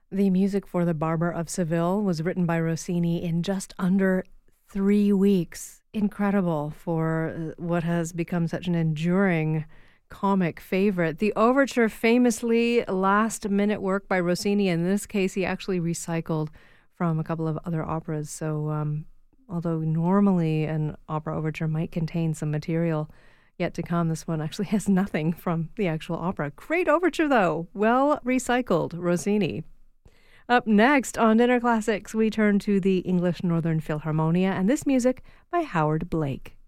The music for The Barber of Seville was written by Rossini in just under 3 weeks. Incredible for what has become such an enduring comic favorite. The overture, famously last minute work by Rossini. In this case, he actually recycled from a couple of other operas. So, although normally an opera overture might contain some material yet to come, this one actually has nothing from the actual opera. Great overture, though. Well recycled, Rossini. Up next on Dinner Classics, we turn to the English Northern Philharmonia and this music by Howard Blake.